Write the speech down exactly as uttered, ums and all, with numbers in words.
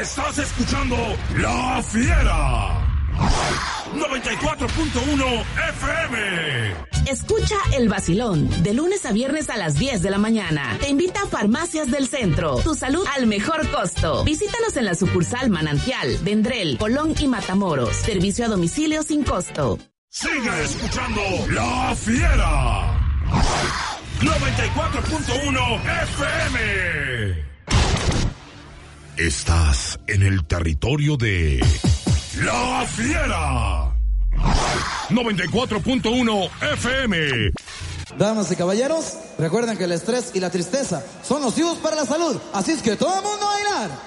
Estás escuchando La Fiera. noventa y cuatro punto uno F M. Escucha El Vacilón de lunes a viernes a las diez de la mañana. Te invita a Farmacias del Centro. Tu salud al mejor costo. Visítanos en la sucursal Manantial, Vendrell, Colón y Matamoros. Servicio a domicilio sin costo. Sigue escuchando La Fiera. noventa y cuatro punto uno F M. Estás en el territorio de La Fiera. noventa y cuatro punto uno F M. Damas y caballeros, recuerden que el estrés y la tristeza son nocivos para la salud. Así es que todo el mundo a bailar.